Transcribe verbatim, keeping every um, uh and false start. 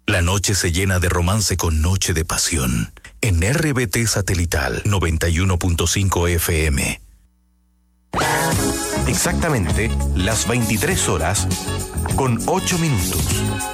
La noche se llena de romance con Noche de Pasión. En R B T Satelital noventa y uno punto cinco F M. Exactamente las veintitrés horas con ocho minutos.